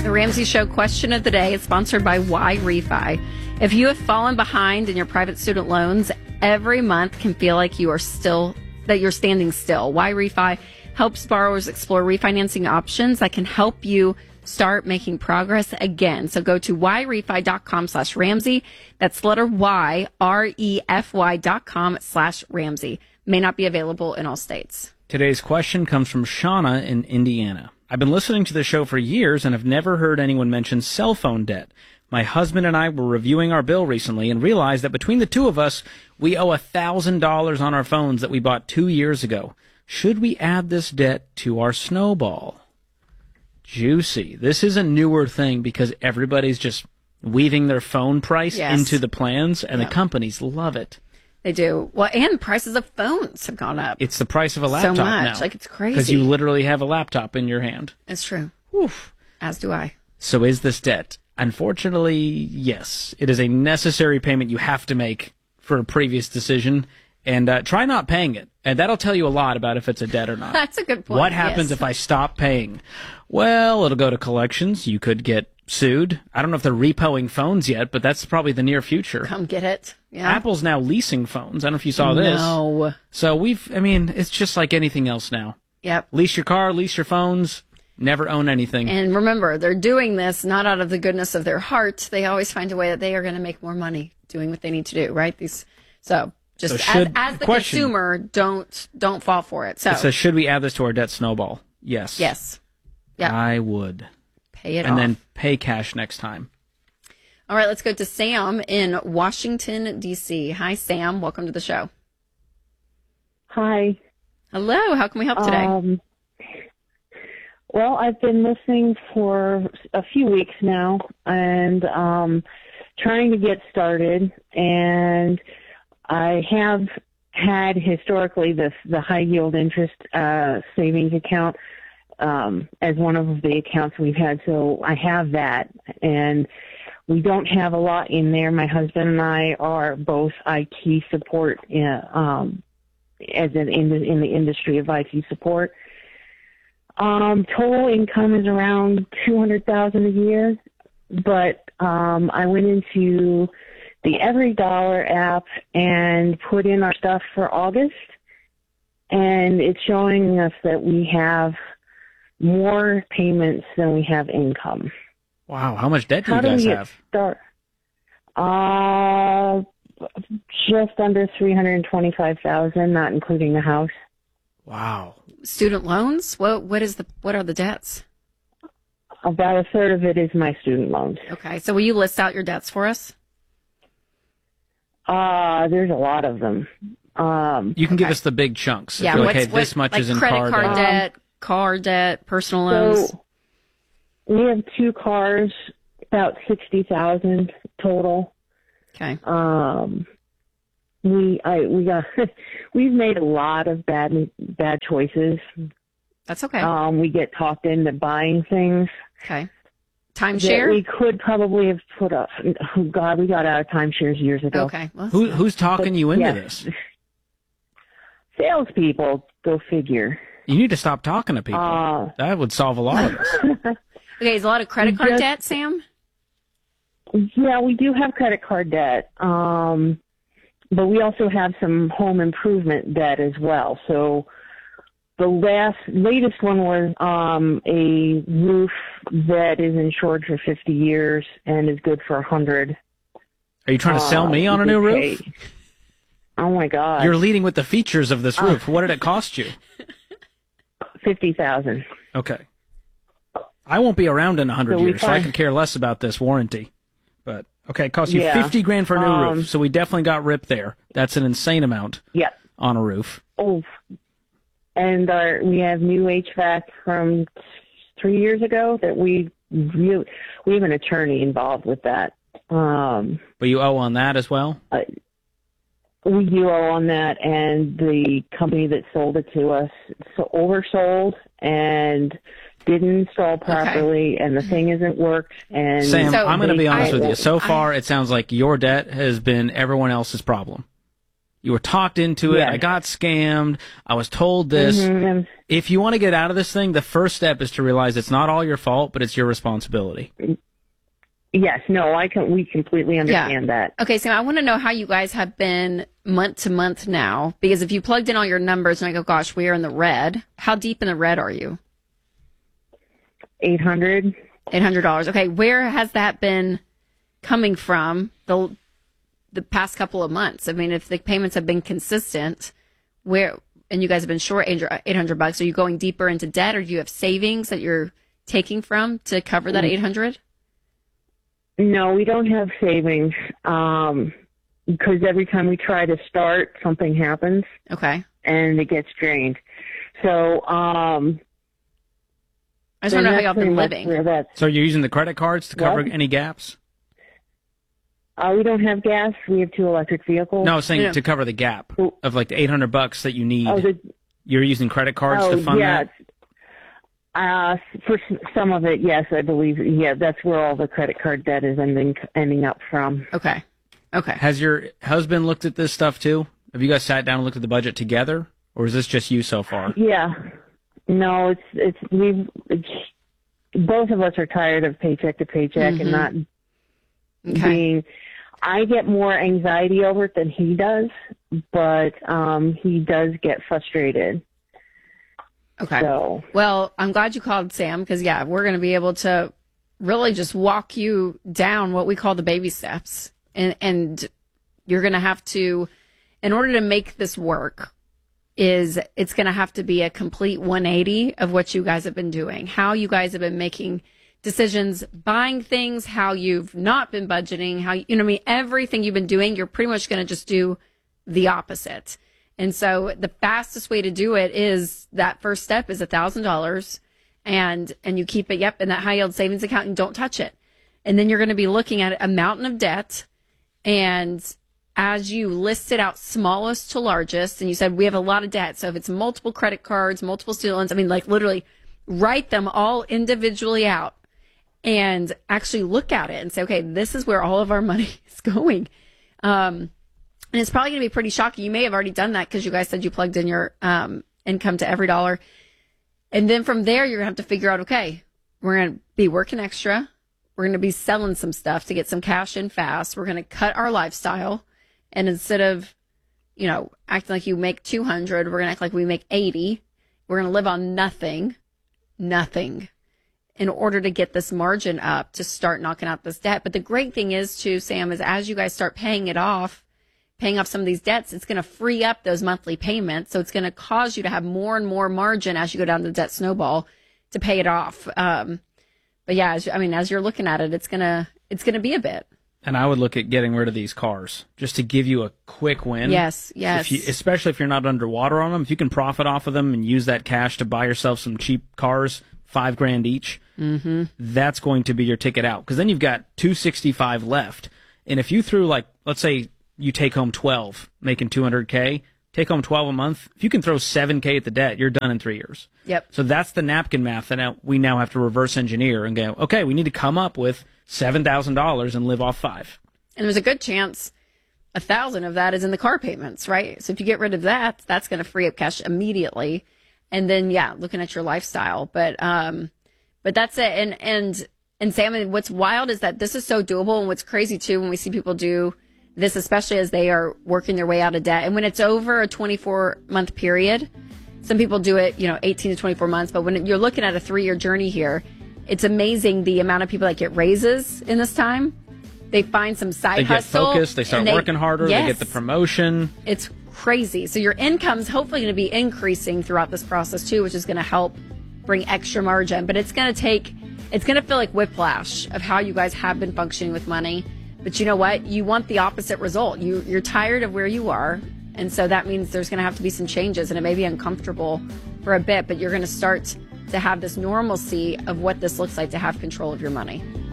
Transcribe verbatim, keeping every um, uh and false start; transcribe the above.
The Ramsey Show question of the day is sponsored by Y Refi. If you have fallen behind in your private student loans, every month can feel like you are still, that you're standing still. Y Refi helps borrowers explore refinancing options that can help you start making progress again. So go to yrefi.com slash Ramsey. That's letter Y, R E F Y dot com slash Ramsey. May not be available in all states. Today's question comes from Shauna in Indiana. I've been listening to the show for years and have never heard anyone mention cell phone debt. My husband and I were reviewing our bill recently and realized that between the two of us, we owe one thousand dollars on our phones that we bought two years ago. Should we add this debt to our snowball? Juicy. This is a newer thing because everybody's just weaving their phone price Yes. into the plans, and Yep. the companies love it. They do. Well, and prices of phones have gone up. It's the price of a laptop so much. now. Like, it's crazy. Because you literally have a laptop in your hand. It's true. Oof. As do I. So is this debt? Unfortunately, yes. It is a necessary payment you have to make for a previous decision. And uh, try not paying it. And that'll tell you a lot about if it's a debt or not. That's a good point. What happens yes. if I stop paying? Well, it'll go to collections. You could get sued. I don't know if they're repoing phones yet, but that's probably the near future. Come get it. Yeah. Apple's now leasing phones. I don't know if you saw this. No. So we've, I mean, it's just like anything else now. Yep. Lease your car, lease your phones, never own anything. And remember, they're doing this not out of the goodness of their heart. They always find a way that they are going to make more money doing what they need to do, right? These, so just So as, should- as the question. consumer, don't don't fall for it. So It says, should we add this to our debt snowball? Yes. yes, yeah, I would. pay it And off. then pay cash next time. All right, let's go to Sam in Washington, D C. Hi, Sam. Welcome to the show. Hi. Hello. How can we help today? Um, well, I've been listening for a few weeks now and um, trying to get started. And I have had historically this the high yield interest uh, savings account um, as one of the accounts we've had. So I have that, and we don't have a lot in there. My husband and I are both I T support in, um, as in, in the in the industry of I T support. Um, total income is around two hundred thousand a year, but um, I went into the Every Dollar app and put in our stuff for August, and it's showing us that we have more payments than we have income. Wow. How much debt do How you do guys we get have? start? Uh, just under three hundred twenty-five thousand, not including the house. Wow. Student loans? What what is the what are the debts? About a third of it is my student loans. Okay, so will you list out your debts for us? Uh, there's a lot of them. Um, You can give Okay. us the big chunks. If Yeah, you're like, what's hey, what, this much like is in credit card. card debt. debt, car debt, personal loans. so we have two cars, about sixty thousand total. Okay. Um, we I we got we've made a lot of bad bad choices. That's okay. Um, we get talked into buying things Okay. that Timeshare? we could probably have put up. Oh God, we got out of timeshares years ago. Okay. Well, Who, who's talking you into yeah. this? Salespeople, go figure. You need to stop talking to people. Uh, that would solve a lot of this. okay, is a lot of credit card Just- debt, Sam? Yeah, we do have credit card debt, um, but we also have some home improvement debt as well. So the last latest one was um, a roof that is insured for fifty years and is good for a hundred. Are you trying to sell Uh, me on a we new pay- roof? Oh my God! You're leading with the features of this Uh, roof. What did it cost you? fifty thousand. Okay. I won't be around in a hundred So we years, so I find- could care less about this warranty. But okay, it cost you Yeah. fifty grand for a new Um, roof, so we definitely got ripped there. That's an insane amount Yeah. on a roof. Oh, and our, we have new H V A C from three years ago that we really, we have an attorney involved with that. Um, But you owe on that as well? uh, we do owe on that, and the company that sold it to us so oversold and didn't install properly, and the thing isn't worked. And Sam, So I'm going to be they- honest I- with you. So I- far, it sounds like your debt has been everyone else's problem. You were talked into it. Yes. I got scammed. I was told this. Mhm. If you want to get out of this thing, the first step is to realize it's not all your fault, but it's your responsibility. Yes, no, I can. We completely understand that. Okay, Sam, I want to know how you guys have been month to month now, because if you plugged in all your numbers and I go, gosh, we are in the red. How deep in the red are you? Eight hundred. eight hundred dollars. Okay, where has that been coming from the the past couple of months? I mean, if the payments have been consistent, where and you guys have been short eight hundred bucks, are you going deeper into debt, or do you have savings that you're taking from to cover that eight hundred? No, we don't have savings um, because every time we try to start, something happens. Okay. And it gets drained. So um, I just want to know how y'all been living. So you're using the credit cards to cover What? any gaps? Uh, we don't have gas. We have two electric vehicles. No, I was saying Yeah. to cover the gap of like the eight hundred bucks that you need. Oh, the, You're using credit cards oh to fund yeah. that? Uh, for s- some of it, yes, I believe. Yeah, that's where all the credit card debt is ending ending up from. Okay. Okay. Has your husband looked at this stuff too? Have you guys sat down and looked at the budget together? Or is this just you so far? Yeah. No, it's it's we've it's, both of us are tired of paycheck to paycheck and not Okay. being. I get more anxiety over it than he does, but um, he does get frustrated. Okay. So Well, I'm glad you called, Sam, because, yeah, we're going to be able to really just walk you down what we call the baby steps. And, and you're going to have to, in order to make this work, is it's going to have to be a complete one eighty of what you guys have been doing, how you guys have been making decisions, buying things, how you've not been budgeting, how, you know what I mean, everything you've been doing, you're pretty much going to just do the opposite. And so the fastest way to do it is that first step is a thousand dollars and, and you keep it, yep, in that high yield savings account and don't touch it. And then you're going to be looking at a mountain of debt. And as you list it out smallest to largest, and you said we have a lot of debt. So if it's multiple credit cards, multiple student loans, I mean, like literally write them all individually out and actually look at it and say, okay, this is where all of our money is going. Um, And it's probably going to be pretty shocking. You may have already done that because you guys said you plugged in your um, income to every dollar. And then from there, you're going to have to figure out, okay, we're going to be working extra. We're going to be selling some stuff to get some cash in fast. We're going to cut our lifestyle. And instead of, you know, acting like you make two hundred, we're going to act like we make eighty. We're going to live on nothing, nothing in order to get this margin up to start knocking out this debt. But the great thing is too, Sam, is as you guys start paying it off, paying off some of these debts, it's going to free up those monthly payments. So it's going to cause you to have more and more margin as you go down the debt snowball to pay it off. Um, but yeah, as, I mean, as you're looking at it, it's going to, it's going to be a bit. And I would look at getting rid of these cars just to give you a quick win. Yes, yes. If you, especially if you're not underwater on them. If you can profit off of them and use that cash to buy yourself some cheap cars, five grand each, mm-hmm. that's going to be your ticket out. Because then you've got two sixty-five left. And if you threw, like, let's say you take home twelve, making two hundred K, take home twelve a month. If you can throw seven K at the debt, you're done in three years. Yep. So that's the napkin math that now, we now have to reverse engineer and go, okay, we need to come up with seven thousand dollars and live off five. And there's a good chance a thousand of that is in the car payments, right? So if you get rid of that, that's going to free up cash immediately. And then, yeah, looking at your lifestyle. But, um, but that's it. And, and, and Sam, what's wild is that this is so doable. And what's crazy too, when we see people do this, especially as they are working their way out of debt. And when it's over a twenty-four month period, some people do it, you know, eighteen to twenty-four months. But when you're looking at a three year journey here, it's amazing the amount of people that get raises in this time. They find some side They get hustle. focused. They start they, working harder. yes, They get the promotion. It's crazy. So your income's hopefully going to be increasing throughout this process too, which is going to help bring extra margin. But it's going to take, it's going to feel like whiplash of how you guys have been functioning with money. But you know what? You want the opposite result. You, you're tired of where you are. And so that means there's going to have to be some changes, and it may be uncomfortable for a bit, but you're going to start to have this normalcy of what this looks like to have control of your money.